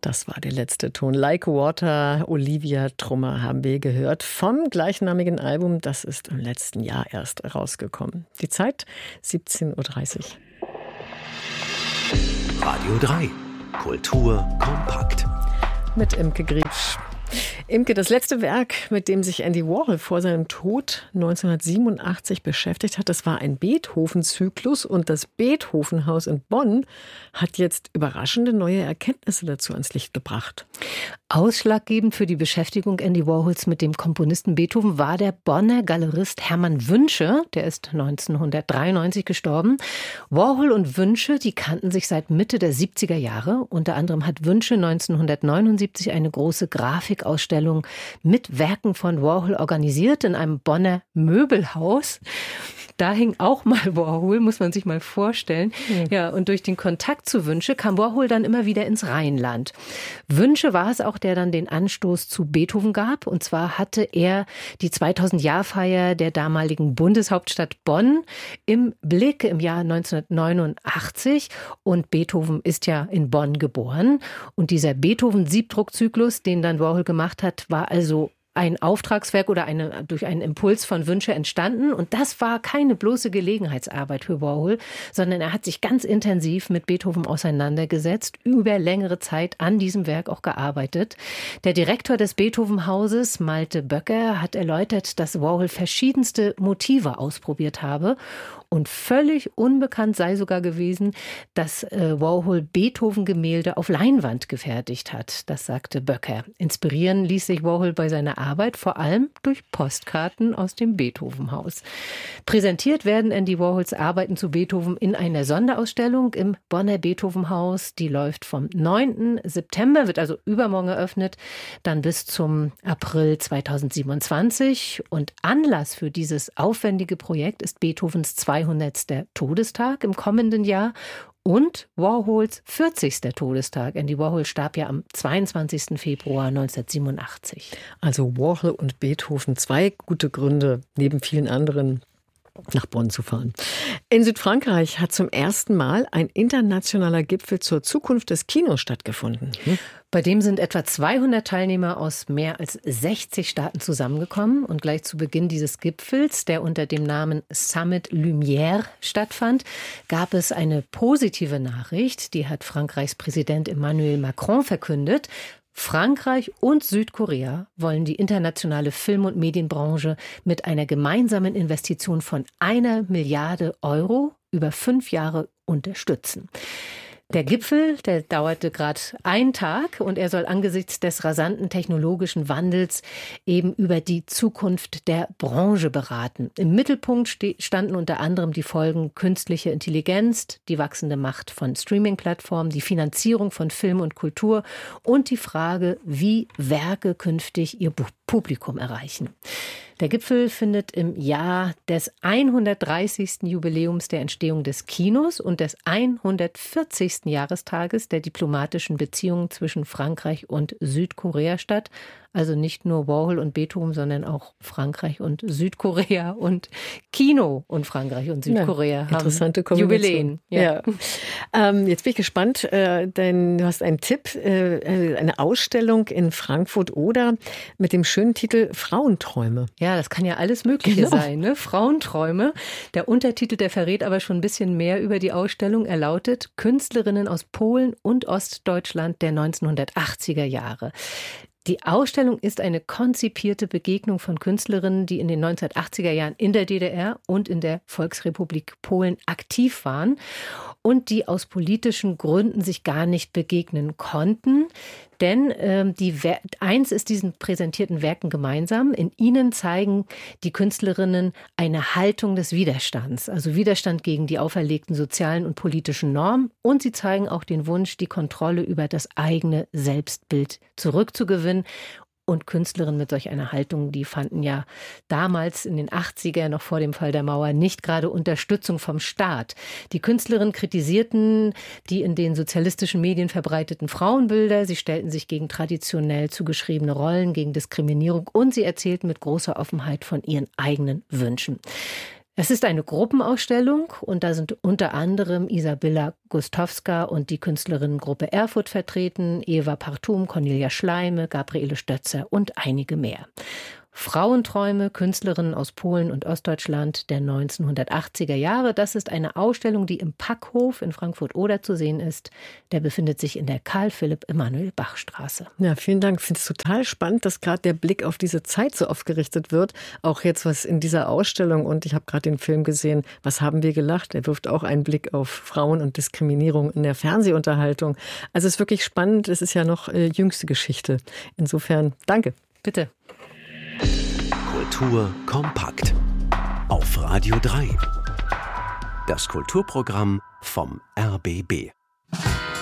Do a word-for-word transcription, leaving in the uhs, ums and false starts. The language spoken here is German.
Das war der letzte Ton. Like Water, Olivia Trummer haben wir gehört vom gleichnamigen Album. Das ist im letzten Jahr erst rausgekommen. Die Zeit siebzehn Uhr dreißig. Radio drei. Kultur kompakt. Mit Imke Griebsch. Imke, das letzte Werk, mit dem sich Andy Warhol vor seinem Tod neunzehnhundertsiebenundachtzig beschäftigt hat, das war ein Beethoven-Zyklus. Und das Beethoven-Haus in Bonn hat jetzt überraschende neue Erkenntnisse dazu ans Licht gebracht. Ausschlaggebend für die Beschäftigung Andy Warhols mit dem Komponisten Beethoven war der Bonner Galerist Hermann Wünsche. Der ist neunzehnhundertdreiundneunzig gestorben. Warhol und Wünsche, die kannten sich seit Mitte der siebziger Jahre. Unter anderem hat Wünsche neunzehnhundertneunundsiebzig eine große Grafikausstellung mit Werken von Warhol organisiert in einem Bonner Möbelhaus. Da hing auch mal Warhol, muss man sich mal vorstellen. Mhm. Ja, und durch den Kontakt zu Wünsche kam Warhol dann immer wieder ins Rheinland. Wünsche war es auch, der dann den Anstoß zu Beethoven gab. Und zwar hatte er die zweitausend-Jahr-Feier der damaligen Bundeshauptstadt Bonn im Blick im Jahr neunzehnhundertneunundachtzig. Und Beethoven ist ja in Bonn geboren. Und dieser Beethoven-Siebdruckzyklus, den dann Warhol gemacht hat, war also ein Auftragswerk oder eine, durch einen Impuls von Wünsche entstanden. Und das war keine bloße Gelegenheitsarbeit für Warhol, sondern er hat sich ganz intensiv mit Beethoven auseinandergesetzt, über längere Zeit an diesem Werk auch gearbeitet. Der Direktor des Beethoven-Hauses, Malte Böcker, hat erläutert, dass Warhol verschiedenste Motive ausprobiert habe. Und völlig unbekannt sei sogar gewesen, dass äh, Warhol Beethoven-Gemälde auf Leinwand gefertigt hat. Das sagte Böcker. Inspirieren ließ sich Warhol bei seiner Arbeit vor allem durch Postkarten aus dem Beethoven-Haus. Präsentiert werden Andy Warhols Arbeiten zu Beethoven in einer Sonderausstellung im Bonner Beethoven-Haus. Die läuft vom neunten September, wird also übermorgen eröffnet, dann bis zum April zweitausendsiebenundzwanzig. Und Anlass für dieses aufwendige Projekt ist Beethovens zweihundertster Todestag im kommenden Jahr und Warhols vierzigster Todestag. Andy Warhol starb ja am zweiundzwanzigsten Februar neunzehnhundertsiebenundachtzig. Also Warhol und Beethoven, zwei gute Gründe, neben vielen anderen, nach Bonn zu fahren. In Südfrankreich hat zum ersten Mal ein internationaler Gipfel zur Zukunft des Kinos stattgefunden. Hm? Bei dem sind etwa zweihundert Teilnehmer aus mehr als sechzig Staaten zusammengekommen. Und gleich zu Beginn dieses Gipfels, der unter dem Namen Summit Lumière stattfand, gab es eine positive Nachricht. Die hat Frankreichs Präsident Emmanuel Macron verkündet. Frankreich und Südkorea wollen die internationale Film- und Medienbranche mit einer gemeinsamen Investition von einer Milliarde Euro über fünf Jahre unterstützen. Der Gipfel, der dauerte gerade einen Tag und er soll angesichts des rasanten technologischen Wandels eben über die Zukunft der Branche beraten. Im Mittelpunkt ste- standen unter anderem die Folgen künstliche Intelligenz, die wachsende Macht von Streaming-Plattformen, die Finanzierung von Film und Kultur und die Frage, wie Werke künftig ihr Publikum erreichen. Der Gipfel findet im Jahr des hundertdreißigsten Jubiläums der Entstehung des Kinos und des hundertvierzigsten Jahrestages der diplomatischen Beziehungen zwischen Frankreich und Südkorea statt. Also nicht nur Warhol und Beethoven, sondern auch Frankreich und Südkorea und Kino und Frankreich und Südkorea ja, interessante haben Jubiläen. Ja. Ja. Ähm, jetzt bin ich gespannt, äh, denn du hast einen Tipp, äh, eine Ausstellung in Frankfurt-Oder mit dem schönen Titel Frauenträume. Ja, das kann ja alles Mögliche genau. sein, ne? Frauenträume. Der Untertitel, der verrät aber schon ein bisschen mehr über die Ausstellung. Er lautet Künstlerinnen aus Polen und Ostdeutschland der neunzehnhundertachtziger Jahre. Die Ausstellung ist eine konzipierte Begegnung von Künstlerinnen, die in den neunzehnhundertachtziger Jahren in der D D R und in der Volksrepublik Polen aktiv waren und die aus politischen Gründen sich gar nicht begegnen konnten. Denn ähm, die Wer- eins ist diesen präsentierten Werken gemeinsam. In ihnen zeigen die Künstlerinnen eine Haltung des Widerstands, also Widerstand gegen die auferlegten sozialen und politischen Normen. Und sie zeigen auch den Wunsch, die Kontrolle über das eigene Selbstbild zurückzugewinnen. Und Künstlerinnen mit solch einer Haltung, die fanden ja damals in den achtziger, noch vor dem Fall der Mauer, nicht gerade Unterstützung vom Staat. Die Künstlerinnen kritisierten die in den sozialistischen Medien verbreiteten Frauenbilder. Sie stellten sich gegen traditionell zugeschriebene Rollen, gegen Diskriminierung und sie erzählten mit großer Offenheit von ihren eigenen Wünschen. Es ist eine Gruppenausstellung und da sind unter anderem Isabella Gustowska und die Künstlerinnengruppe Erfurt vertreten, Eva Partum, Cornelia Schleime, Gabriele Stötzer und einige mehr. Frauenträume, Künstlerinnen aus Polen und Ostdeutschland der neunzehnhundertachtziger Jahre. Das ist eine Ausstellung, die im Packhof in Frankfurt-Oder zu sehen ist. Der befindet sich in der Karl-Philipp-Emanuel-Bach-Straße. Ja, vielen Dank. Ich finde es total spannend, dass gerade der Blick auf diese Zeit so oft gerichtet wird. Auch jetzt was in dieser Ausstellung. Und ich habe gerade den Film gesehen, Was haben wir gelacht? Er wirft auch einen Blick auf Frauen und Diskriminierung in der Fernsehunterhaltung. Also es ist wirklich spannend. Es ist ja noch äh, jüngste Geschichte. Insofern, danke. Bitte. Kultur kompakt. Auf Radio drei. Das Kulturprogramm vom R B B.